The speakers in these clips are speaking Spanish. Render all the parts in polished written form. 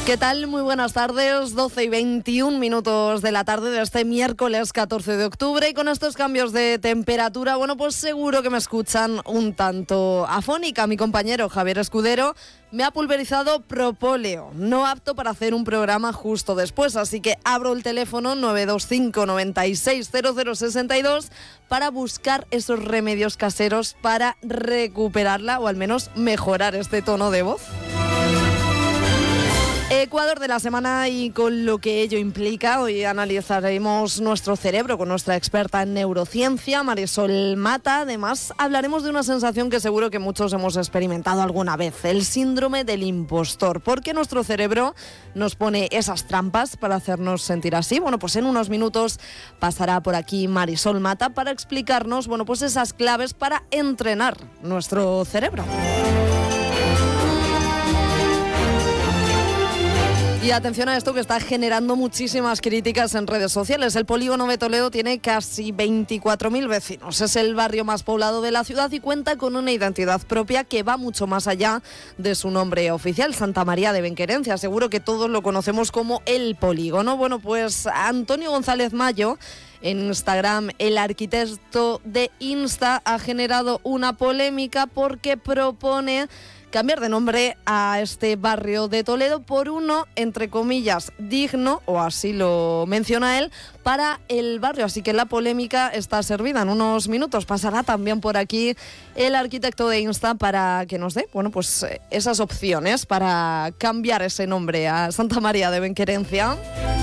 ¿Qué tal? Muy buenas tardes, 12 y 21 minutos de la tarde de este miércoles 14 de octubre y con estos cambios de temperatura, bueno, pues seguro que me escuchan un tanto afónica. Mi compañero Javier Escudero me ha pulverizado propóleo, no apto para hacer un programa justo después, así que abro el teléfono 925 96 0062 para buscar esos remedios caseros para recuperarla o al menos mejorar este tono de voz. Ecuador de la semana y con lo que ello implica, hoy analizaremos nuestro cerebro con nuestra experta en neurociencia, Marisol Mata. Además, hablaremos de una sensación que seguro que muchos hemos experimentado alguna vez, el síndrome del impostor. ¿Por qué nuestro cerebro nos pone esas trampas para hacernos sentir así? Bueno, pues en unos minutos pasará por aquí Marisol Mata para explicarnos, bueno, pues esas claves para entrenar nuestro cerebro. Y atención a esto que está generando muchísimas críticas en redes sociales. El polígono de Toledo tiene casi 24.000 vecinos. Es el barrio más poblado de la ciudad y cuenta con una identidad propia que va mucho más allá de su nombre oficial, Santa María de Benquerencia. Seguro que todos lo conocemos como el polígono. Bueno, pues Antonio González Mayo, en Instagram, el arquitecto de Insta, ha generado una polémica porque propone cambiar de nombre a este barrio de Toledo por uno, entre comillas, digno, o así lo menciona él, para el barrio. Así que la polémica está servida. En unos minutos pasará también por aquí el arquitecto de Insta para que nos dé, bueno, pues esas opciones para cambiar ese nombre a Santa María de Benquerencia.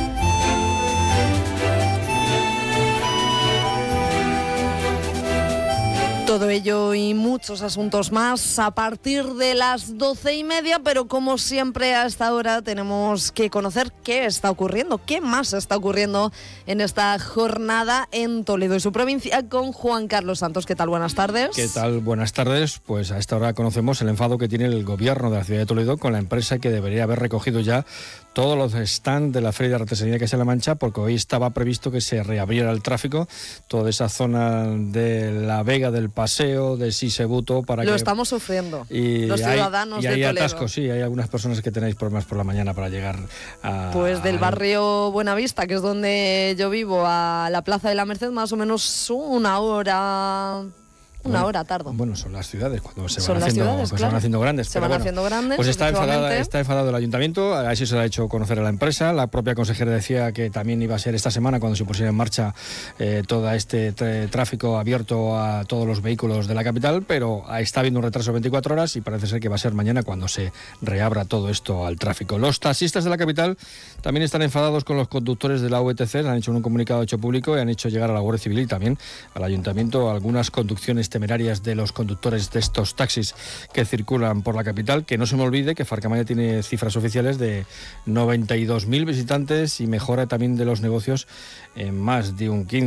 Todo ello y muchos asuntos más a partir de las 12:30, pero como siempre a esta hora tenemos que conocer qué está ocurriendo, qué más está ocurriendo en esta jornada en Toledo y su provincia con Juan Carlos Santos. ¿Qué tal? Buenas tardes. ¿Qué tal? Buenas tardes. Pues a esta hora conocemos el enfado que tiene el gobierno de la ciudad de Toledo con la empresa que debería haber recogido ya todos los stands de la Feria de Artesanía de Castilla-La Mancha, porque hoy estaba previsto que se reabriera el tráfico, toda esa zona de la Vega del Paseo, de Sisebuto, para lo que... estamos sufriendo, los ciudadanos de Toledo. Y hay atascos, sí, hay algunas personas que tenéis problemas por la mañana para llegar a... Pues del barrio Buenavista, que es donde yo vivo, a la Plaza de la Merced, más o menos una hora tardo. Bueno, son las ciudades cuando se van haciendo grandes. Se van haciendo grandes. Pues está enfadado el ayuntamiento, así se lo ha hecho conocer a la empresa. La propia consejera decía que también iba a ser esta semana cuando se pusiera en marcha todo este tráfico abierto a todos los vehículos de la capital, pero está habiendo un retraso de 24 horas y parece ser que va a ser mañana cuando se reabra todo esto al tráfico. Los taxistas de la capital también están enfadados con los conductores de la VTC, han hecho un comunicado hecho público y han hecho llegar a la Guardia Civil y también al ayuntamiento algunas conducciones temerarias de los conductores de estos taxis que circulan por la capital. Que no se me olvide que Farcamaya tiene cifras oficiales de 92.000 visitantes y mejora también de los negocios en más de un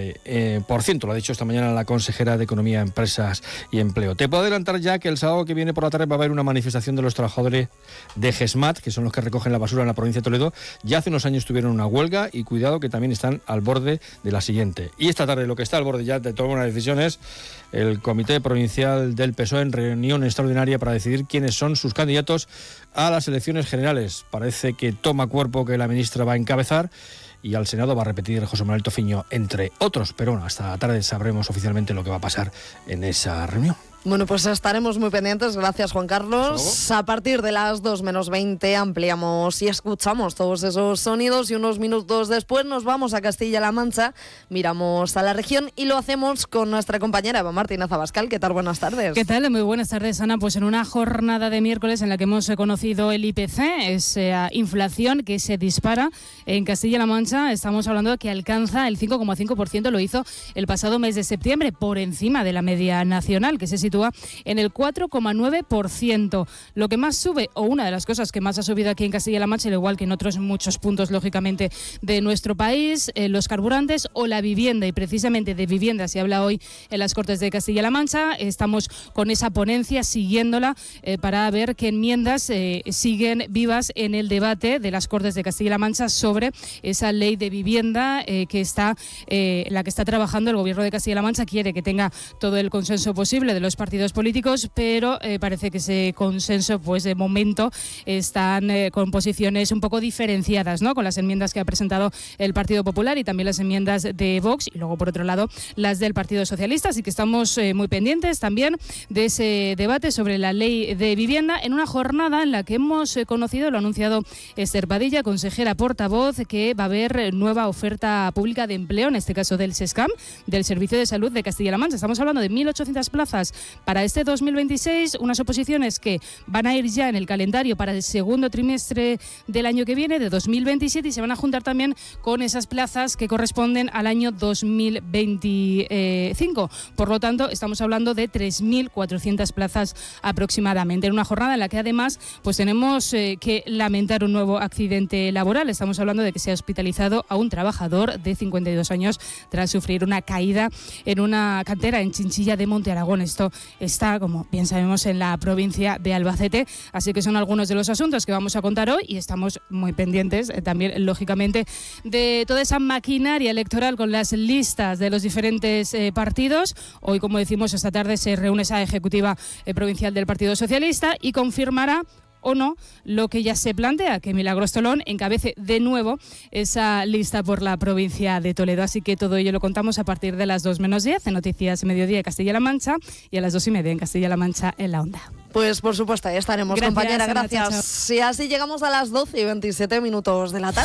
15%. Lo ha dicho esta mañana la consejera de Economía, Empresas y Empleo. Te puedo adelantar ya que el sábado que viene por la tarde va a haber una manifestación de los trabajadores de GESMAT, que son los que recogen la basura en la provincia de Toledo. Ya hace unos años tuvieron una huelga y cuidado que también están al borde de la siguiente. Y esta tarde lo que está al borde ya de tomar una decisión es el Comité Provincial del PSOE en reunión extraordinaria para decidir quiénes son sus candidatos a las elecciones generales. Parece que toma cuerpo que la ministra va a encabezar y al Senado va a repetir José Manuel Tofiño, entre otros. Pero bueno, hasta la tarde sabremos oficialmente lo que va a pasar en esa reunión. Bueno, pues estaremos muy pendientes. Gracias, Juan Carlos. A partir de las 2 menos 20 ampliamos y escuchamos todos esos sonidos y unos minutos después nos vamos a Castilla-La Mancha, miramos a la región y lo hacemos con nuestra compañera Eva Martínez Abascal. ¿Qué tal? Buenas tardes. ¿Qué tal? Muy buenas tardes, Ana. Pues en una jornada de miércoles en la que hemos conocido el IPC, esa inflación que se dispara en Castilla-La Mancha, estamos hablando de que alcanza el 5,5%, lo hizo el pasado mes de septiembre, por encima de la media nacional, que se sitúa en el 4,9%. Lo que más sube, o una de las cosas que más ha subido aquí en Castilla-La Mancha, al igual que en otros muchos puntos, lógicamente, de nuestro país, los carburantes o la vivienda. Y precisamente de vivienda se habla hoy en las Cortes de Castilla-La Mancha. Estamos con esa ponencia siguiéndola para ver qué enmiendas siguen vivas en el debate de las Cortes de Castilla-La Mancha sobre esa ley de vivienda que está la que está trabajando el Gobierno de Castilla-La Mancha. Quiere que tenga todo el consenso posible de los partidos políticos, pero parece que ese consenso, pues de momento, están con posiciones un poco diferenciadas, ¿no? Con las enmiendas que ha presentado el Partido Popular y también las enmiendas de Vox, y luego, por otro lado, las del Partido Socialista. Así que estamos muy pendientes también de ese debate sobre la ley de vivienda, en una jornada en la que hemos conocido, lo ha anunciado Esther Padilla, consejera portavoz, que va a haber nueva oferta pública de empleo, en este caso del SESCAM, del Servicio de Salud de Castilla-La Mancha. Estamos hablando de 1.800 plazas para este 2026, unas oposiciones que van a ir ya en el calendario para el segundo trimestre del año que viene, de 2027, y se van a juntar también con esas plazas que corresponden al año 2025. Por lo tanto, estamos hablando de 3.400 plazas aproximadamente, en una jornada en la que además pues tenemos que lamentar un nuevo accidente laboral. Estamos hablando de que se ha hospitalizado a un trabajador de 52 años tras sufrir una caída en una cantera en Chinchilla de Monte Aragón. Esto está, como bien sabemos, en la provincia de Albacete, así que son algunos de los asuntos que vamos a contar hoy, y estamos muy pendientes también, lógicamente, de toda esa maquinaria electoral con las listas de los diferentes partidos. Hoy, como decimos, esta tarde se reúne esa ejecutiva provincial del Partido Socialista y confirmará o no lo que ya se plantea, que Milagros Tolón encabece de nuevo esa lista por la provincia de Toledo. Así que todo ello lo contamos a partir de las 2 menos 10 en Noticias Mediodía de Castilla-La Mancha, y a las 2:30 en Castilla-La Mancha en La Onda. Pues por supuesto, ahí estaremos, gracias, compañera, Ana, gracias. chao. Y así llegamos a las 12:27 de la tarde.